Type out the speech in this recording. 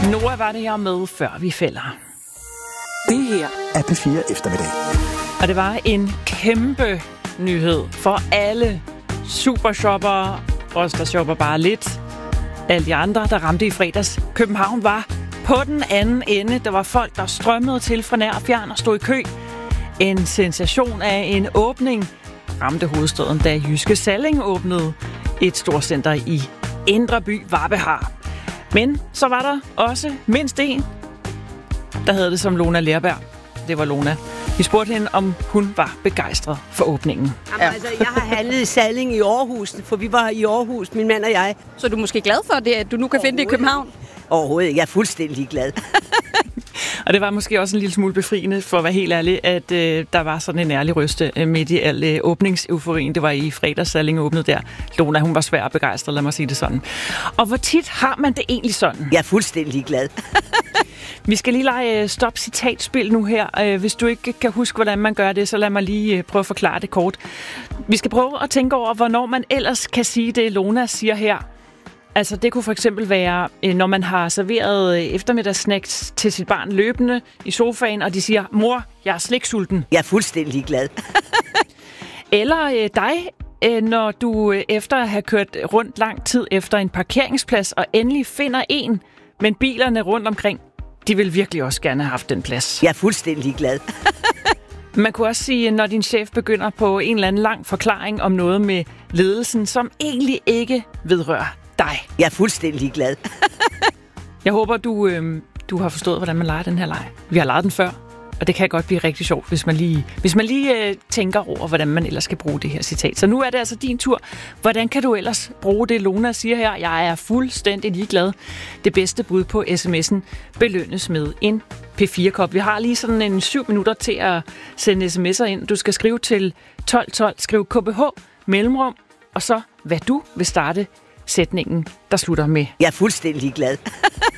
Nora var det her med, før vi falder. Det her er P4 Eftermiddag. Og det var en kæmpe nyhed for alle supershoppere, os der shopper bare lidt. Alle de andre, der ramte i fredags. København var på den anden ende. Der var folk, der strømmede til fra nær og fjern og stod i kø. En sensation af en åbning ramte hovedstaden, da Jyske Salling åbnede et storcenter i Indre By Varbehar. Men så var der også mindst en, der havde det som Lona Lerberg. Det var Lona. Vi spurgte hende, om hun var begejstret for åbningen. Jamen, altså, jeg har handlet i Salling i Aarhus, for vi var i Aarhus, min mand og jeg. Så du er måske glad for det, at du nu kan finde det i København? Overhovedet ikke. Jeg er fuldstændig glad. Og det var måske også en lille smule befriende, for at være helt ærlig, at der var sådan en ærlig røste midt i al åbningseuforien. Det var i fredags, Salling åbnede der. Lona, hun var svær og begejstret, lad mig sige det sådan. Og hvor tit har man det egentlig sådan? Jeg er fuldstændig glad. Vi skal lige lege stop-citatspil nu her. Hvis du ikke kan huske, hvordan man gør det, så lad mig lige prøve at forklare det kort. Vi skal prøve at tænke over, hvornår man ellers kan sige det, Lona siger her. Altså, det kunne for eksempel være, når man har serveret eftermiddagssnacks til sit barn løbende i sofaen, og de siger, mor, jeg er sliksulten. Jeg er fuldstændig glad. Eller dig, når du efter at have kørt rundt lang tid efter en parkeringsplads, og endelig finder en, men bilerne rundt omkring, de vil virkelig også gerne have haft den plads. Jeg er fuldstændig glad. Man kunne også sige, når din chef begynder på en eller anden lang forklaring om noget med ledelsen, som egentlig ikke vedrører dig. Jeg er fuldstændig glad. Jeg håber, du har forstået, hvordan man leger den her leg. Vi har leget den før, og det kan godt blive rigtig sjovt, hvis man lige tænker over, hvordan man ellers skal bruge det her citat. Så nu er det altså din tur. Hvordan kan du ellers bruge det, Lona siger her? Jeg er fuldstændig ligeglad. Det bedste bud på sms'en belønnes med en P4-kop. Vi har lige sådan en 7 minutter til at sende sms'er ind. Du skal skrive til 1212, skriv KBH, mellemrum, og så hvad du vil starte sætningen, der slutter med. Jeg er fuldstændig glad.